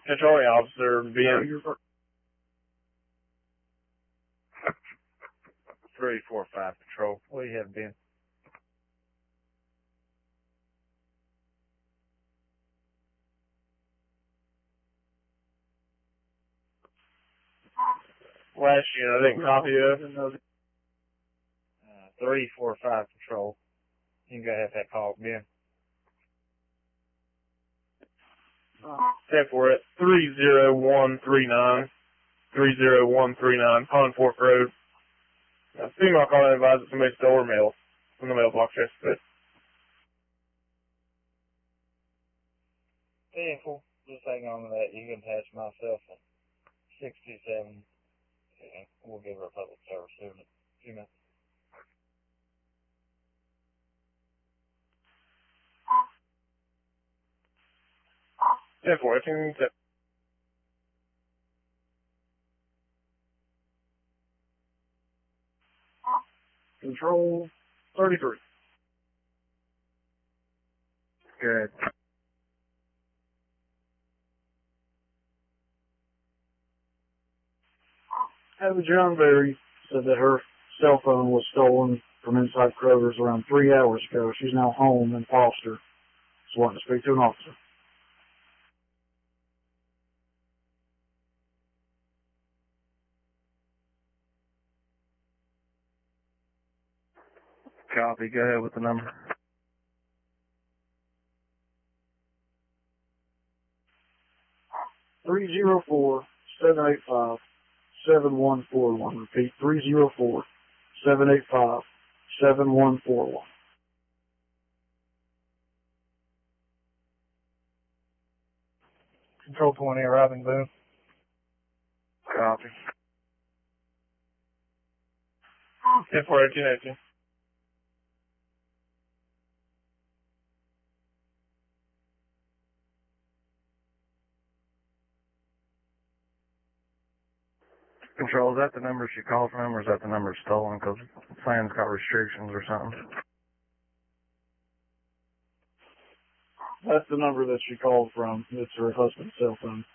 Controlling officer, Ben. 345 Patrol. What do you have, Ben? Last unit, I didn't copy it. 345 Patrol. You can go ahead and have that call, Ben. 10 for it. 30139. 30139. Pond Fork Road. Female call and advised that somebody stole her mail from the mailbox yesterday. Vehicle, just hang on to that. You can attach myself at 67. We'll give her a public service soon in a few minutes. Yeah, for it. 10. Control 33. Good. Abby John Berry said that her cell phone was stolen from inside Kroger's around 3 hours ago. She's now home in Foster. Just wanting to speak to an officer. Copy. Go ahead with the number. Three 785-7141. Repeat, 304-785-7141. Control 20, arriving Boone. Copy. 10 for 1818. Control, is that the number she called from, or is that the number stolen? Because the plan's got restrictions or something. That's the number that she called from. It's her husband's cell phone.